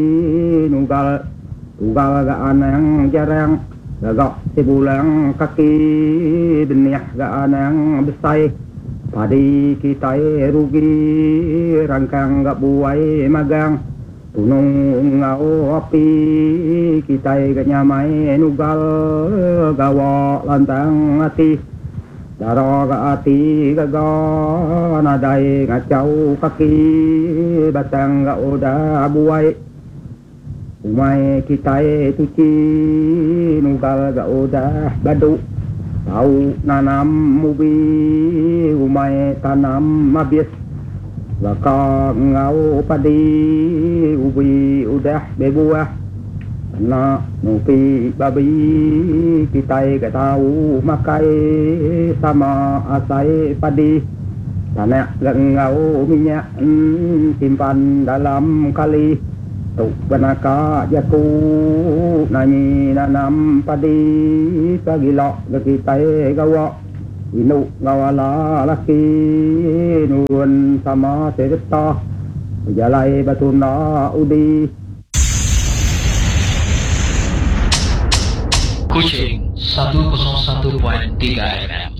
nugal tugal gaan yang jarang gagak sebulan kaki benih gaan yang besar padi kita rugi rangkang gak buai magang tunung ngau api kita gak nyamai nugal gawa lantang hati daro gak hati gagal nadai ngacau kaki batang gak udah buai umai kita tuci nugal gak udah badu tahu nanam ubi umai tanam habis bakal ngau padi ubi udah berbuah nak nupi babi kita gak tahu makai sama asai padi tanah gak ngau minyak simpan dalam kali tuk benaka jatuh nani nanam padi pagilok kita gawa inu ngawala laki nun sama serta jalai batuna udi Kucing 101.3 FM